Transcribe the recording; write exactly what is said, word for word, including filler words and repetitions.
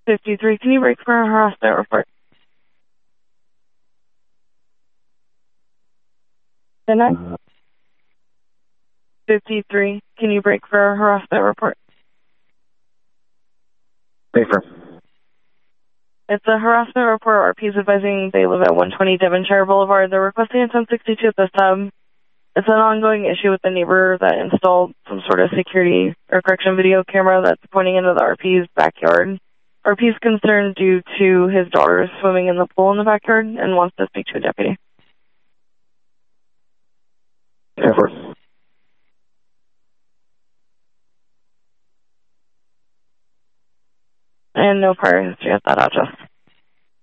fifty-three, can you break for a harassment report? Then I fifty-three, can you break for a harassment report? Paper. It's a harassment report. R P is advising they live at one twenty Devonshire Boulevard. They're requesting a ten sixty-two at this time. It's an ongoing issue with the neighbor that installed some sort of security or correction video camera that's pointing into the R P's backyard. R P is concerned due to his daughter swimming in the pool in the backyard and wants to speak to a deputy. Paper. And no prior history at that address.